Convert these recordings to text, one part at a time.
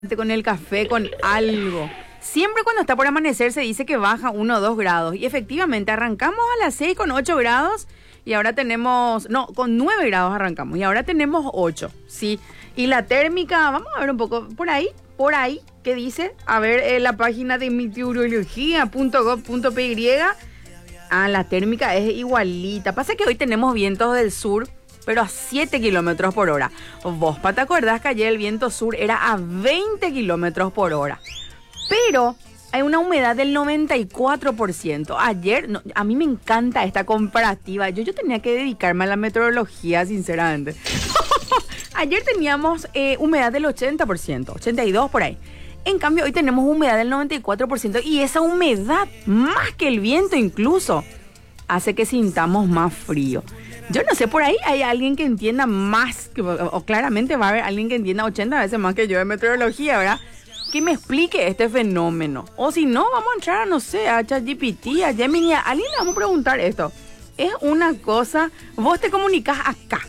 con el café, con algo. Siempre cuando está por amanecer se dice que baja 1 o 2 grados. Y efectivamente arrancamos a las 6 con 8 grados y ahora tenemos... No, con 9 grados arrancamos y ahora tenemos 8, ¿sí? Y la térmica, vamos a ver un poco por ahí, ¿qué dice? A ver, la página de meteorología.gov.py. La térmica es igualita. Pasa que hoy tenemos vientos del sur, pero a 7 kilómetros por hora. Vos, ¿te acordás que ayer el viento sur era a 20 kilómetros por hora? Pero hay una humedad del 94%. Ayer, no, a mí me encanta esta comparativa. Yo tenía que dedicarme a la meteorología, sinceramente. Ayer teníamos humedad del 80%, 82% por ahí. En cambio, hoy tenemos humedad del 94% y esa humedad, más que el viento incluso, hace que sintamos más frío. Yo no sé, por ahí hay alguien que entienda más, o claramente va a haber alguien que entienda 80 veces más que yo de meteorología, ¿verdad? Que me explique este fenómeno. O si no, vamos a entrar, no sé, a ChatGPT, a Gemini, a alguien le vamos a preguntar esto. Es una cosa, vos te comunicás acá.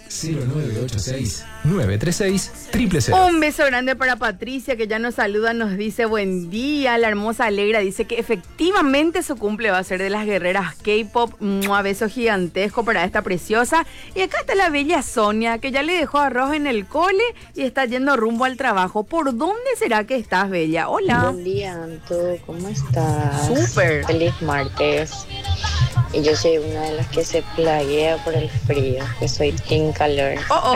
0986-936-000. Un beso grande para Patricia, que ya nos saluda, nos dice buen día. La hermosa Alegra dice que efectivamente su cumple va a ser de las guerreras K-pop. Un beso gigantesco para esta preciosa. Y acá está la bella Sonia, que ya le dejó arroz en el cole y está yendo rumbo al trabajo. ¿Por dónde será que estás, bella? Hola. Buen día, Anto, ¿cómo estás? Súper. Feliz martes. Y yo soy una de las que se plaguea por el frío, que soy team calor.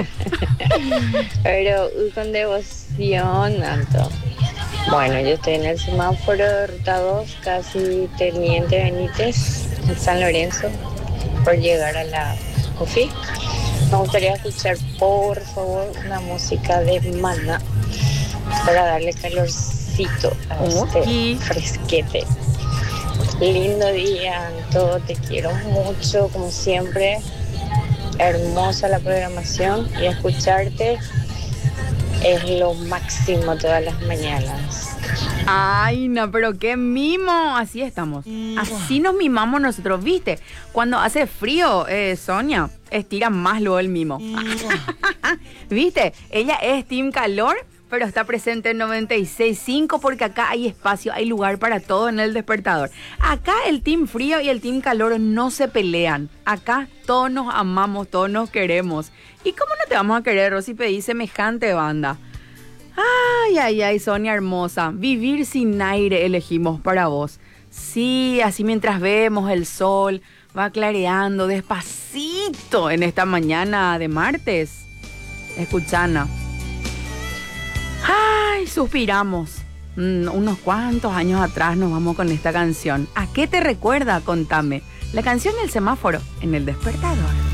Pero con devoción, Anto. Bueno, yo estoy en el semáforo de Ruta 2, casi Teniente Benítez, en San Lorenzo, por llegar a la UFI. Me gustaría escuchar, por favor, una música de Maná para darle calorcito a este fresquete. Lindo día, Anto, te quiero mucho, como siempre. Hermosa la programación y escucharte es lo máximo todas las mañanas. Ay, no, pero qué mimo. Así estamos. Así nos mimamos nosotros, ¿viste? Cuando hace frío, Sonia, estira más luego el mimo. ¿Viste? Ella es team calor, pero está presente en 96.5 porque acá hay espacio, hay lugar para todo en el despertador. Acá el team frío y el team calor no se pelean. Acá todos nos amamos, todos nos queremos. ¿Y cómo no te vamos a querer, Rosy, pedí semejante banda? Ay, Sonia hermosa. Vivir sin aire elegimos para vos. Sí, así mientras vemos el sol va clareando despacito en esta mañana de martes. Escuchana. Ay, suspiramos. Unos cuantos años atrás nos vamos con esta canción. ¿A qué te recuerda? Contame. La canción del semáforo en el despertador.